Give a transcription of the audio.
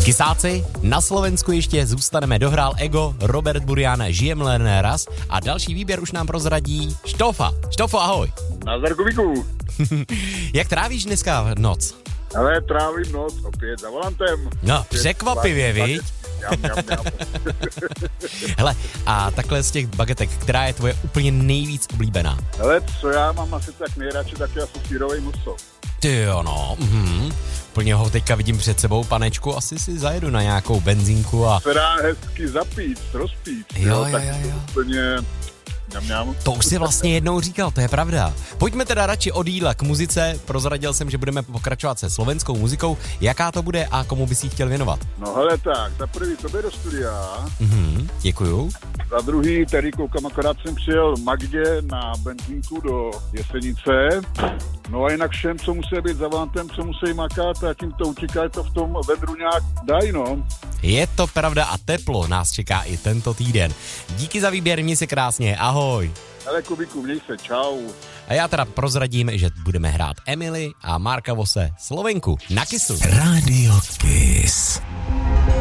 Kysáci, na Slovensku ještě zůstaneme, dohrál Ego, Robert Burian, Žijem len raz a další výběr už nám prozradí Štofa. Štofo, ahoj. Nazdar, Kubíku. Jak trávíš dneska noc? Ale trávím noc opět za volantem. No, překvapivě, viď? Jam. Hele, a takhle z těch bagetek, která je tvoje úplně nejvíc oblíbená? Hele, co já mám asi tak nejradši, tak je asi sírovej muso. Ty jo, no, Úplně ho teďka vidím před sebou, panečku, asi si zajedu na nějakou benzínku a... Se dá hezky zapít, rozpít. Jo. Úplně... Ňam. To už si vlastně jednou říkal, to je pravda. Pojďme teda radši od jídla k muzice. Prozradil jsem, že budeme pokračovat se slovenskou muzikou. Jaká to bude a komu bys jí chtěl věnovat? No hele tak, za prvý tobě do studia. Děkuju. Za druhý, tady koukám, akorát jsem přijel Magdě na benzínku do Jesenice. No a jinak všem, co musí být za volantem, co musí makat, a tím to utíká, to v tom vedru nějak dají, no. Je to pravda a teplo nás čeká i tento týden. Díky za výběr, měj se krásně, ahoj. Hele Kubíku, měj se, čau. A já teda prozradím, že budeme hrát Emily a Marka Vose Slovenku na Kissu. Radio Kiss.